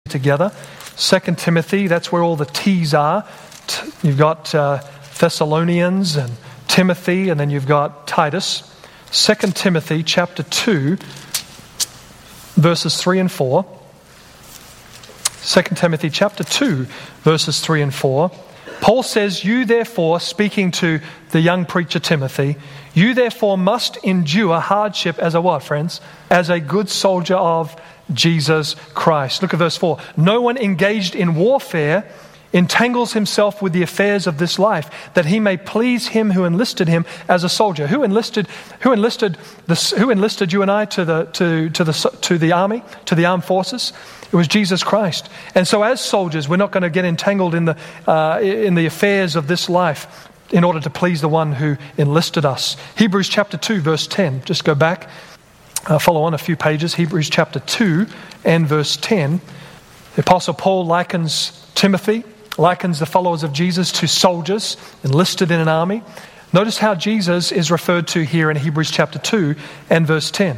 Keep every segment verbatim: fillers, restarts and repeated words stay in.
together. Second Timothy, that's where all the T's are. You've got uh, Thessalonians and Timothy, and then you've got Titus. Second Timothy chapter two, verses three and four. Second Timothy chapter two, verses three and four. Paul says, you therefore, speaking to the young preacher Timothy, you therefore must endure hardship as a what, friends? As a good soldier of Jesus Christ. Look at verse four. No one engaged in warfare entangles himself with the affairs of this life, that he may please him who enlisted him as a soldier. Who enlisted? Who enlisted? This, who enlisted you and I to the to to the to the army, to the armed forces? It was Jesus Christ. And so, as soldiers, we're not going to get entangled in the uh, in the affairs of this life in order to please the one who enlisted us. Hebrews chapter two, verse ten. Just go back, uh, follow on a few pages. Hebrews chapter two and verse ten. The Apostle Paul likens Timothy, likens the followers of Jesus to soldiers enlisted in an army. Notice how Jesus is referred to here in Hebrews chapter two and verse ten.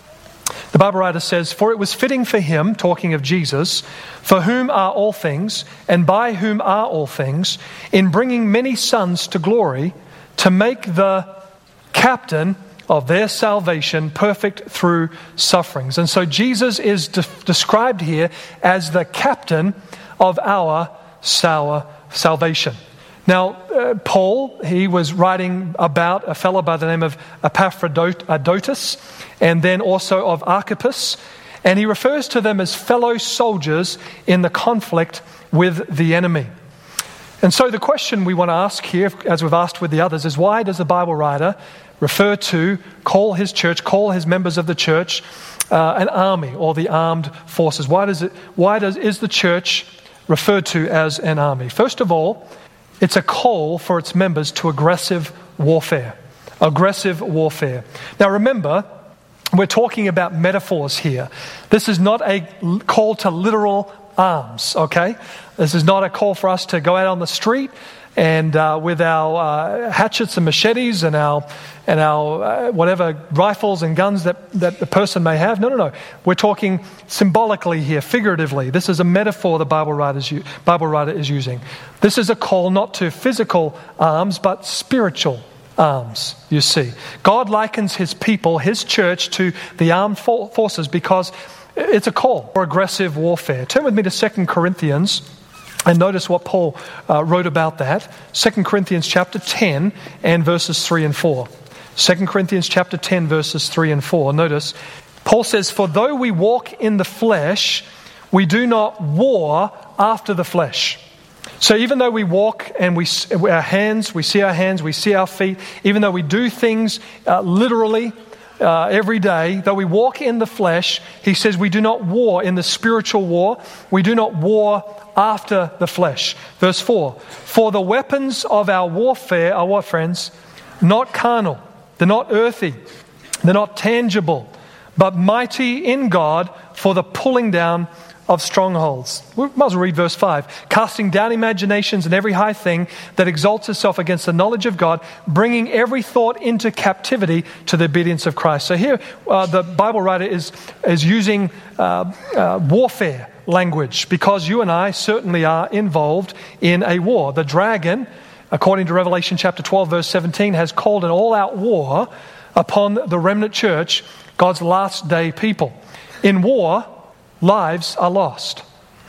The Bible writer says, for it was fitting for him, talking of Jesus, for whom are all things, and by whom are all things, in bringing many sons to glory, to make the captain of their salvation perfect through sufferings. And so Jesus is de- described here as the captain of our sour salvation. Now, uh, Paul, he was writing about a fellow by the name of Epaphroditus, and then also of Archippus, and he refers to them as fellow soldiers in the conflict with the enemy. And so the question we want to ask here, as we've asked with the others, is why does the Bible writer refer to, call his church, call his members of the church uh, an army or the armed forces? Why does it? Why does is the church referred to as an army? First of all, it's a call for its members to aggressive warfare. Aggressive warfare. Now remember, we're talking about metaphors here. This is not a call to literal arms, okay? This is not a call for us to go out on the street and uh, with our uh, hatchets and machetes and our and our uh, whatever rifles and guns that, that the person may have. No, no, no. We're talking symbolically here, figuratively. This is a metaphor the Bible writer's, Bible writer is using. This is a call not to physical arms, but spiritual arms, you see. God likens his people, his church, to the armed forces because it's a call for aggressive warfare. Turn with me to Second Corinthians. And notice what Paul uh, wrote about that. Second Corinthians chapter ten and verses three and four. Second Corinthians chapter ten verses three and four. Notice, Paul says, for though we walk in the flesh, we do not war after the flesh. So even though we walk and we our hands, we see our hands, we see our feet, even though we do things uh, literally uh, every day, though we walk in the flesh, he says we do not war in the spiritual war. We do not war after the flesh. Verse four, for the weapons of our warfare are what, friends? Not carnal. They're not earthy. They're not tangible, but mighty in God for the pulling down of strongholds. We might as well read verse five. Casting down imaginations and every high thing that exalts itself against the knowledge of God, bringing every thought into captivity to the obedience of Christ. So here uh, the Bible writer is, is using uh, uh, warfare language because you and I certainly are involved in a war. The dragon, according to Revelation chapter twelve verse seventeen, has called an all-out war upon the remnant church, God's last day people. In war, lives are lost.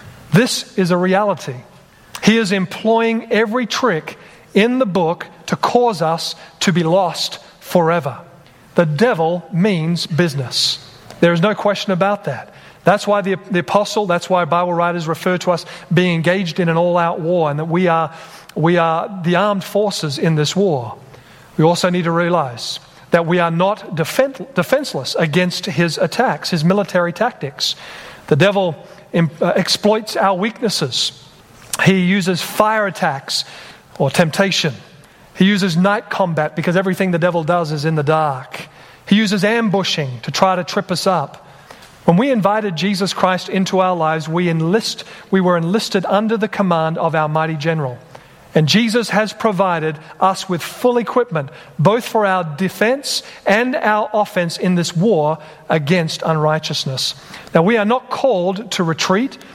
This is a reality. He is employing every trick in the book to cause us to be lost forever. The devil means business. There is no question about that. That's why the, the apostle, that's why Bible writers refer to us being engaged in an all-out war, and that we are, we are the armed forces in this war. We also need to realize that we are not defen- defenseless against his attacks, his military tactics. The devil um, uh, exploits our weaknesses. He uses fire attacks or temptation. He uses night combat because everything the devil does is in the dark. He uses ambushing to try to trip us up. When we invited Jesus Christ into our lives, we enlist, we were enlisted under the command of our mighty general. And Jesus has provided us with full equipment, both for our defense and our offense in this war against unrighteousness. Now, we are not called to retreat